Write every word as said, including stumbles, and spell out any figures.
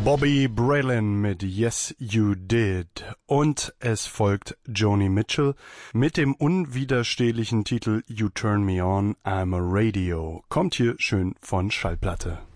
Bobby Braylen mit Yes You Did und es folgt Joni Mitchell mit dem unwiderstehlichen Titel You Turn Me On, I'm a Radio. Kommt hier schön von Schallplatte.